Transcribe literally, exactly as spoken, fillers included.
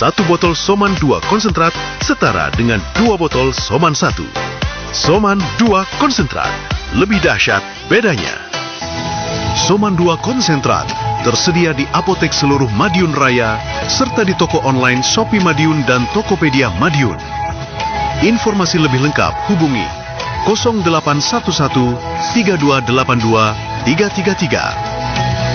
Satu botol Soman dua konsentrat setara dengan dua botol Soman satu. Soman dua konsentrat, lebih dahsyat bedanya. Soman dua konsentrat tersedia di apotek seluruh Madiun Raya serta di toko online Shopee Madiun dan Tokopedia Madiun. Informasi lebih lengkap hubungi nol delapan satu satu tiga dua delapan dua tiga tiga tiga.